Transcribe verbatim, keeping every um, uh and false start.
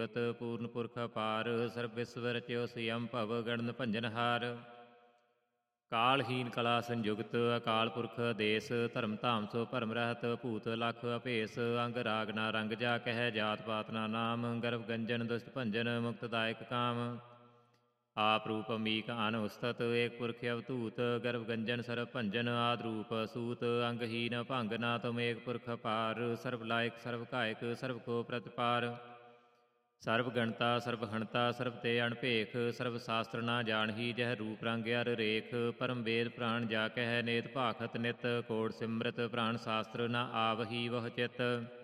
ਗਤ ਪੂਰਨ ਪੁਰਖ ਅਪਾਰ ਸਰਬ ਵਿਸਵ ਰਚਿਓ ਸਿਯਮ ਭਵ ਗਣਨ ਭੰਜਨਹਾਰ। ਕਾਲਹੀਨ ਕਲਾ ਸੰਯੁਗਤ ਅਕਾਲ ਪੁਰਖ ਦੇਸ ਧਰਮ ਧਾਮ ਸੋ ਭਰਮ ਰਹਿਤ ਭੂਤ ਲਖ ਅਭੇਸ। ਅੰਗ ਰਾਗ ਨਾ ਰੰਗ ਜਾ ਕਹਿ ਜਾਤ ਪਾਤ ਨਾ ਨਾਮ ਗਰਭ ਗੰਜਨ ਦੁਸ਼ਟ ਭੰਜਨ ਮੁਕਤਦਾਇਕ ਕਾਮ। ਆਪ ਰੂਪ ਅਮੀਕ ਅਨ ਉਸਤਤ ਏਕ ਪੁਰਖ ਅਵਧੂਤ ਗਰਭ ਗੰਜਨ ਸਰਬ ਭੰਜਨ ਆਦ ਰੂਪ ਸੂਤ। ਅੰਗਹੀਨ ਭੰਗ ਨਾ ਤੁਮ ਏਕ ਪੁਰਖ ਅਪਾਰ ਸਰਬ ਲਾਇਕ ਸਰਬ ਕਾਇਕ ਸਰਬ ਕੋ ਪ੍ਰਤਿਪਾਰ। ਸਰਬ ਗਣਤਾ ਸਰਬ ਹਣਤਾ ਸਰਬ ਤੇ ਅਣਭੇਖ ਸਰਬ ਸ਼ਾਸਤਰ ਨਾ ਜਾਣਹੀ ਜਹ ਰੂਪ ਰੰਗ ਅਰ ਰੇਖ। ਪਰਮ ਵੇਦ ਪ੍ਰਾਣ ਜਾ ਕਹਿ ਨੇਤ ਭਾਖਤ ਨਿਤ ਕੋਟ ਸਿਮਰਤ ਪ੍ਰਾਣ ਸ਼ਾਸਤਰ ਨਾ ਆਵਹੀ ਵਹ ਚਿਤ।